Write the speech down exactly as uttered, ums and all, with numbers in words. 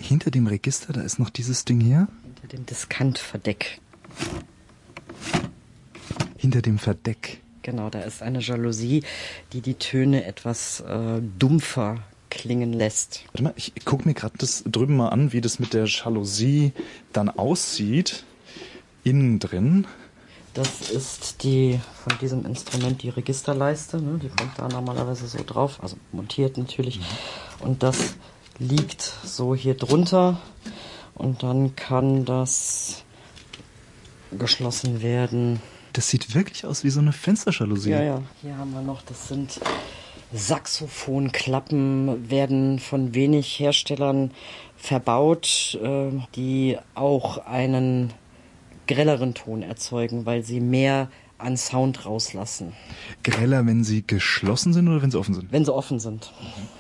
hinter dem Register, da ist noch dieses Ding hier. Hinter dem Diskantverdeck. Hinter dem Verdeck. Genau, da ist eine Jalousie, die die Töne etwas äh, dumpfer klingen lässt. Warte mal, ich gucke mir gerade das drüben mal an, wie das mit der Jalousie dann aussieht. Innen drin. Das ist die von diesem Instrument die Registerleiste. Ne? Die kommt da normalerweise so drauf, also montiert natürlich. Mhm. Und das liegt so hier drunter. Und dann kann das geschlossen werden. Das sieht wirklich aus wie so eine Fensterjalousie. Ja, ja. Hier haben wir noch, das sind Saxophonklappen, werden von wenig Herstellern verbaut, äh, die auch einen grelleren Ton erzeugen, weil sie mehr an Sound rauslassen. Greller, wenn sie geschlossen sind oder wenn sie offen sind? Wenn sie offen sind. Mhm.